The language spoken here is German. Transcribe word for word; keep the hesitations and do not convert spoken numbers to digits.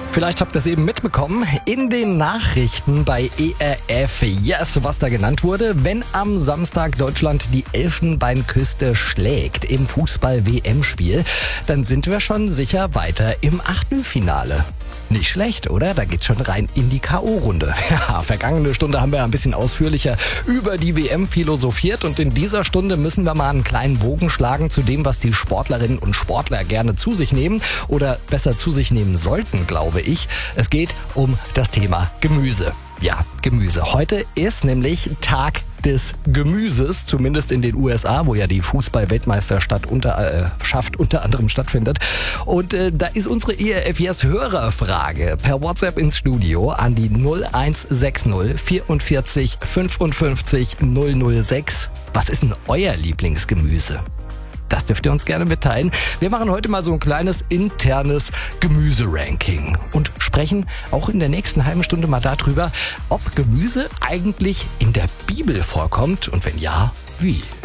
Vielleicht habt ihr es eben mitbekommen, in den Nachrichten bei E R F, yes, was da genannt wurde, wenn am Samstag Deutschland die Elfenbeinküste schlägt im Fußball-W M-Spiel, dann sind wir schon sicher weiter im Achtelfinale. Nicht schlecht, oder? Da geht's schon rein in die K O-Runde. Ja, vergangene Stunde haben wir ein bisschen ausführlicher über die W M philosophiert und in dieser Stunde müssen wir mal einen kleinen Bogen schlagen zu dem, was die Sportlerinnen und Sportler gerne zu sich nehmen oder besser zu sich nehmen sollten, glaube ich. Es geht um das Thema Gemüse. Ja, Gemüse. Heute ist nämlich Tag des Gemüses, zumindest in den U S A, wo ja die Fußball-Weltmeisterschaft unter, äh, Schaft unter anderem stattfindet. Und äh, da ist unsere E R F Yes Hörerfrage per WhatsApp ins Studio an die null eins sechs null vierundvierzig fünfundfünfzig null null sechs. Was ist denn euer Lieblingsgemüse? Das dürft ihr uns gerne mitteilen. Wir machen heute mal so ein kleines internes Gemüse-Ranking und sprechen auch in der nächsten halben Stunde mal darüber, ob Gemüse eigentlich in der Bibel vorkommt und wenn ja, wie.